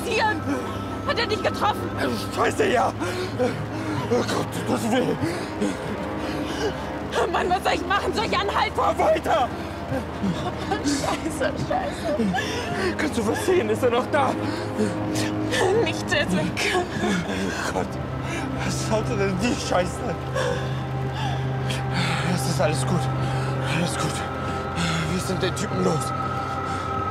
passiert? Hat er dich getroffen? Scheiße, ja. Oh Gott, das weh. Mann, was soll ich machen? Soll ich anhalten? Fahr weiter. Scheiße. Kannst du was sehen? Ist er noch da? Nichts, er ist weg. Oh Gott, was sollte denn die Scheiße? Es ist alles gut. Alles gut. Wir sind den Typen los.